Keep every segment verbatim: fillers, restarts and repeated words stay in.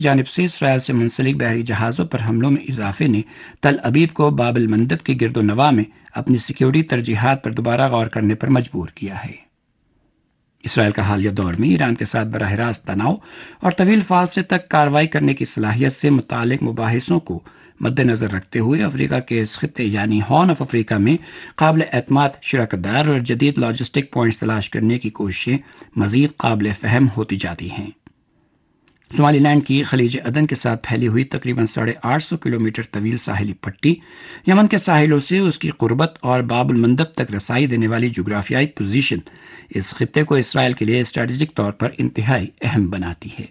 جانب سے اسرائیل سے منسلک بحری جہازوں پر حملوں میں اضافے نے تل ابیب کو باب المندب کے گرد و نواح میں اپنی سیکیورٹی ترجیحات پر دوبارہ غور کرنے پر مجبور کیا ہے۔ اسرائیل کا حالیہ دور میں ایران کے ساتھ براہ راست تناؤ اور طویل فاصلے تک کارروائی کرنے کی صلاحیت سے متعلق مباحثوں کو مد نظر رکھتے ہوئے افریقہ کے اس خطے یعنی ہارن آف افریقہ میں قابل اعتماد شراکت دار اور جدید لاجسٹک پوائنٹس تلاش کرنے کی کوششیں مزید قابل فہم ہوتی جاتی ہیں۔ صومالی لینڈ کی خلیج عدن کے ساتھ پھیلی ہوئی تقریباً ساڑھے آٹھ سو کلومیٹر طویل ساحلی پٹی، یمن کے ساحلوں سے اس کی قربت اور باب المندب تک رسائی دینے والی جغرافیائی پوزیشن اس خطے کو اسرائیل کے لیے اسٹریٹجک طور پر انتہائی اہم بناتی ہے۔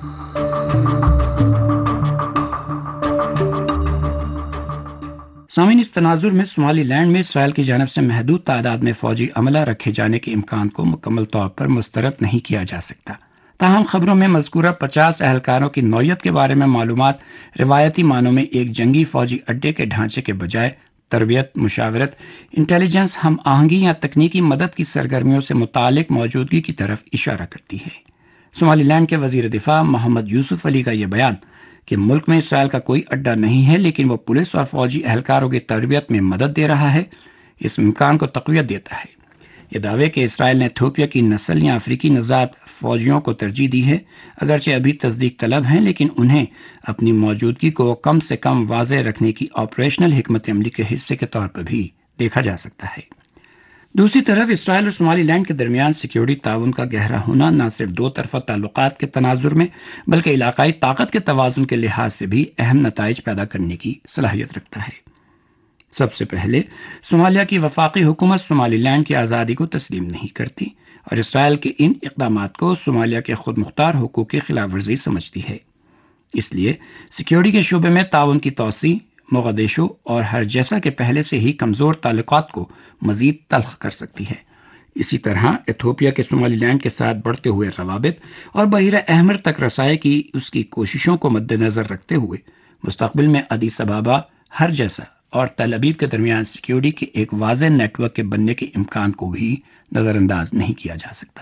سامعین، اس تناظر میں صومالی لینڈ میں اسرائیل کی جانب سے محدود تعداد میں فوجی عملہ رکھے جانے کے امکان کو مکمل طور پر مسترد نہیں کیا جا سکتا۔ تاہم خبروں میں مذکورہ پچاس اہلکاروں کی نوعیت کے بارے میں معلومات روایتی معنوں میں ایک جنگی فوجی اڈے کے ڈھانچے کے بجائے تربیت، مشاورت، انٹیلیجنس، ہم آہنگی یا تکنیکی مدد کی سرگرمیوں سے متعلق موجودگی کی طرف اشارہ کرتی ہے۔ صومالی لینڈ کے وزیر دفاع محمد یوسف علی کا یہ بیان کہ ملک میں اسرائیل کا کوئی اڈا نہیں ہے لیکن وہ پولیس اور فوجی اہلکاروں کی تربیت میں مدد دے رہا ہے، اس امکان کو تقویت دیتا ہے۔ یہ دعوے کہ اسرائیل نے ایتھوپیا کی نسل یا افریقی نژاد فوجیوں کو ترجیح دی ہے اگرچہ ابھی تصدیق طلب ہیں، لیکن انہیں اپنی موجودگی کو کم سے کم واضح رکھنے کی آپریشنل حکمت عملی کے حصے کے طور پر بھی دیکھا جا سکتا ہے۔ دوسری طرف اسرائیل اور صومالی لینڈ کے درمیان سیکیورٹی تعاون کا گہرا ہونا نہ صرف دو طرفہ تعلقات کے تناظر میں بلکہ علاقائی طاقت کے توازن کے لحاظ سے بھی اہم نتائج پیدا کرنے کی صلاحیت رکھتا ہے۔ سب سے پہلے صومالیہ کی وفاقی حکومت صومالی لینڈ کی آزادی کو تسلیم نہیں کرتی اور اسرائیل کے ان اقدامات کو صومالیہ کے خود مختار حقوق کی خلاف ورزی سمجھتی ہے۔ اس لیے سیکیورٹی کے شعبے میں تعاون کی توسیع موغودیشو اور ہر جیسا کے پہلے سے ہی کمزور تعلقات کو مزید تلخ کر سکتی ہے۔ اسی طرح ایتھوپیا کے صومالی لینڈ کے ساتھ بڑھتے ہوئے روابط اور بحیرہ احمر تک رسائی کی اس کی کوششوں کو مد نظر رکھتے ہوئے مستقبل میں ادیس ابابا، ہر جیسا اور تل ابیب کے درمیان سیکیورٹی کے ایک واضح نیٹ ورک کے بننے کے امکان کو بھی نظر انداز نہیں کیا جا سکتا۔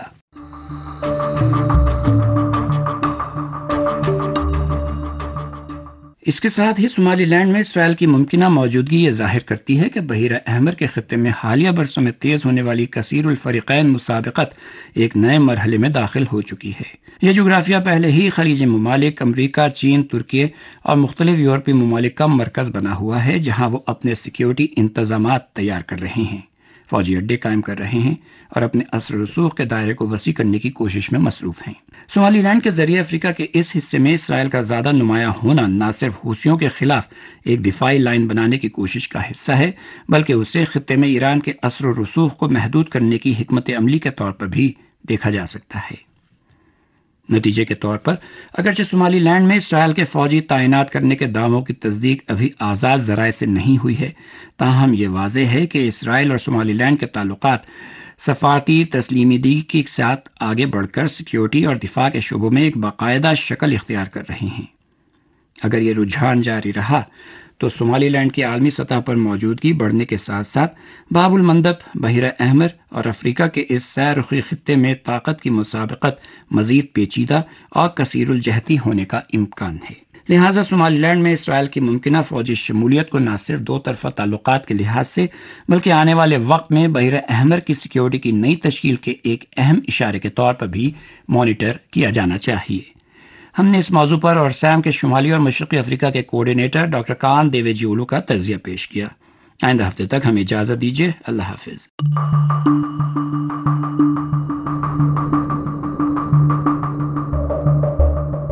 اس کے ساتھ ہی صومالی لینڈ میں اسرائیل کی ممکنہ موجودگی یہ ظاہر کرتی ہے کہ بحیرہ احمر کے خطے میں حالیہ برسوں میں تیز ہونے والی کثیر الفریقین مسابقت ایک نئے مرحلے میں داخل ہو چکی ہے۔ یہ جغرافیہ پہلے ہی خلیج ممالک، امریکہ، چین، ترکی اور مختلف یورپی ممالک کا مرکز بنا ہوا ہے جہاں وہ اپنے سیکیورٹی انتظامات تیار کر رہے ہیں، فوجی اڈے قائم کر رہے ہیں اور اپنے اثر و رسوخ کے دائرے کو وسیع کرنے کی کوشش میں مصروف ہیں۔ صومالی لینڈ کے ذریعے افریقہ کے اس حصے میں اسرائیل کا زیادہ نمایاں ہونا نہ صرف حوثیوں کے خلاف ایک دفاعی لائن بنانے کی کوشش کا حصہ ہے بلکہ اسے خطے میں ایران کے اثر و رسوخ کو محدود کرنے کی حکمت عملی کے طور پر بھی دیکھا جا سکتا ہے۔ نتیجے کے طور پر اگرچہ صومالی لینڈ میں اسرائیل کے فوجی تعینات کرنے کے دعووں کی تصدیق ابھی آزاد ذرائع سے نہیں ہوئی ہے، تاہم یہ واضح ہے کہ اسرائیل اور صومالی لینڈ کے تعلقات سفارتی تسلیمیدگی کے ساتھ آگے بڑھ کر سیکیورٹی اور دفاع کے شعبوں میں ایک باقاعدہ شکل اختیار کر رہے ہیں۔ اگر یہ رجحان جاری رہا تو صومالی لینڈ کی عالمی سطح پر موجودگی بڑھنے کے ساتھ ساتھ باب المندب، بحیرہ احمر اور افریقہ کے اس سیر رخی خطے میں طاقت کی مسابقت مزید پیچیدہ اور کثیر الجہتی ہونے کا امکان ہے۔ لہٰذا صومالی لینڈ میں اسرائیل کی ممکنہ فوجی شمولیت کو نہ صرف دو طرفہ تعلقات کے لحاظ سے بلکہ آنے والے وقت میں بحیرہ احمر کی سیکیورٹی کی نئی تشکیل کے ایک اہم اشارے کے طور پر بھی مانیٹر کیا جانا چاہیے۔ ہم نے اس موضوع پر اور سام کے شمالی اور مشرقی افریقہ کے کوارڈینیٹر ڈاکٹر کان دیویجیولو کا تجزیہ پیش کیا۔ آئندہ ہفتے تک ہمیں اجازت دیجیے۔ اللہ حافظ۔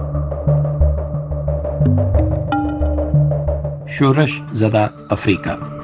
شورش زدہ افریقہ۔